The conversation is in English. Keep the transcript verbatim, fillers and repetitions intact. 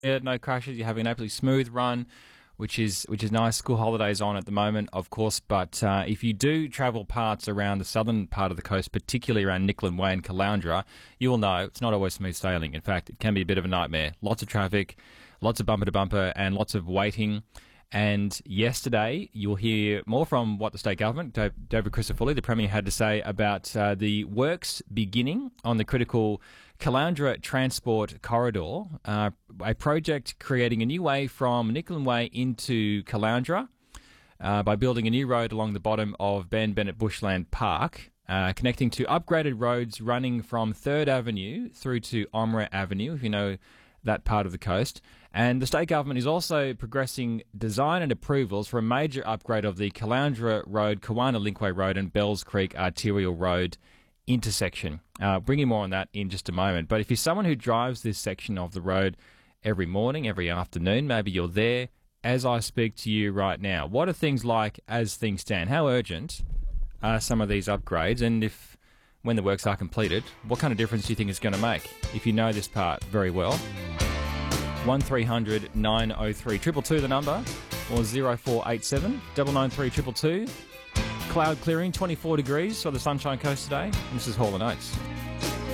Yeah, no crashes. You're having an absolutely smooth run, which is which is nice. School holidays on at the moment, of course. But uh, if you do travel parts around the southern part of the coast, particularly around Nicolin Way and Caloundra, you will know it's not always smooth sailing. In fact, it can be a bit of a nightmare. Lots of traffic, lots of bumper to bumper, and lots of waiting. And yesterday, you'll hear more from what the state government, David Crisafulli, the Premier, had to say about uh, the works beginning on the critical Caloundra Transport Corridor, uh, a project creating a new way from Nicolin Way into Caloundra uh, by building a new road along the bottom of Ben Bennett Bushland Park, uh, connecting to upgraded roads running from third Avenue through to Omra Avenue, if you know that part of the coast. And the state government is also progressing design and approvals for a major upgrade of the Caloundra Road, Kawana Linkway Road and Bells Creek Arterial Road intersection. Uh, bringing more on that in just a moment. But if you're someone who drives this section of the road every morning, every afternoon, maybe you're there as I speak to you right now. What are things like as things stand? How urgent are some of these upgrades? And if when the works are completed, what kind of difference do you think it's going to make if you know this part very well? one three hundred nine oh three two two two the number, or zero four eight seven nine nine three two two two. Cloud clearing, twenty-four degrees for the Sunshine Coast today. This is Hall and Oates.